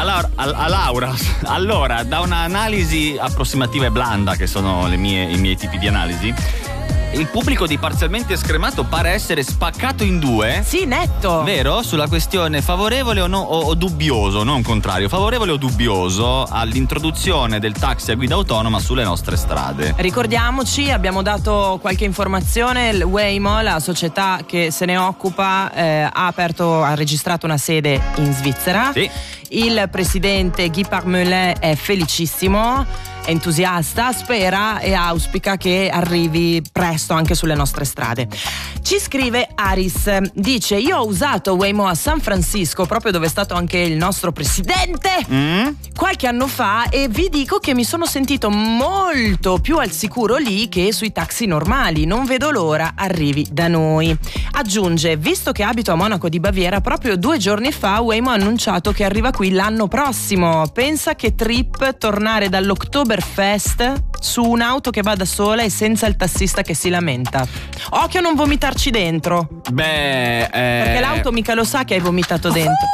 Allora, da un'analisi approssimativa e blanda, che sono i miei tipi di analisi, il pubblico di Parzialmente Scremato pare essere spaccato in due. Sì, netto. Vero? Sulla questione favorevole o dubbioso, non contrario, favorevole o dubbioso all'introduzione del taxi a guida autonoma sulle nostre strade. Ricordiamoci, abbiamo dato qualche informazione, il Waymo, la società che se ne occupa, ha registrato una sede in Svizzera. Sì. Il presidente Guy Parmelin è felicissimo, è entusiasta, spera e auspica che arrivi presto anche sulle nostre strade. Ci scrive Aris, dice: io ho usato Waymo a San Francisco, proprio dove è stato anche il nostro presidente, qualche anno fa, e vi dico che mi sono sentito molto più al sicuro lì che sui taxi normali. Non vedo l'ora arrivi da noi. Aggiunge: visto che abito a Monaco di Baviera, proprio 2 giorni fa Waymo ha annunciato che arriva qui l'anno prossimo. Pensa che trip tornare dall'Oktoberfest su un'auto che va da sola e senza il tassista che si lamenta. Occhio a non vomitarci dentro. Perché l'auto mica lo sa che hai vomitato dentro.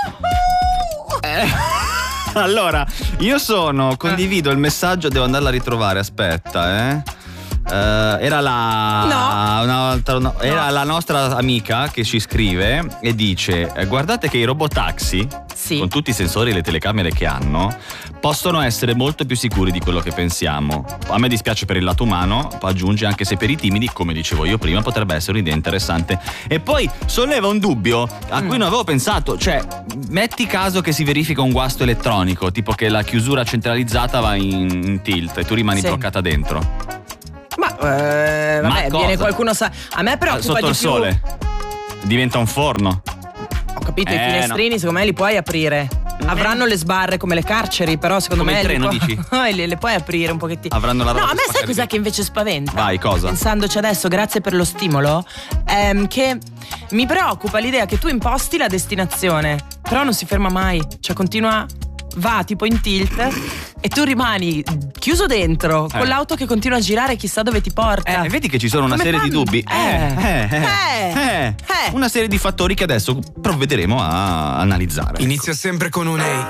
Allora, io condivido il messaggio, devo andarla a ritrovare, aspetta, era la nostra amica che ci scrive e dice: guardate che i robotaxi, sì, con tutti i sensori e le telecamere che hanno, possono essere molto più sicuri di quello che pensiamo. A me dispiace per il lato umano, aggiunge, anche se per i timidi, come dicevo io prima, potrebbe essere un'idea interessante. E poi solleva un dubbio a cui non avevo pensato, cioè metti caso che si verifica un guasto elettronico, tipo che la chiusura centralizzata va in tilt e tu rimani bloccata dentro. Vabbè, viene qualcuno a me preoccupa sotto di il più. sole diventa un forno. Ho capito, i finestrini secondo me li puoi aprire. Avranno le sbarre come le carceri, però secondo come me il treno, dici? le puoi aprire un pochettino. Avranno la roba. No, a me sai cos'è che invece spaventa? Vai, cosa? Pensandoci adesso, grazie per lo stimolo, che mi preoccupa l'idea che tu imposti la destinazione, però non si ferma mai, cioè va tipo in tilt e tu rimani chiuso dentro con l'auto che continua a girare, chissà dove ti porta. Vedi che ci sono una serie di dubbi. Una serie di fattori che adesso provvederemo a analizzare. Inizia sempre con un ehi.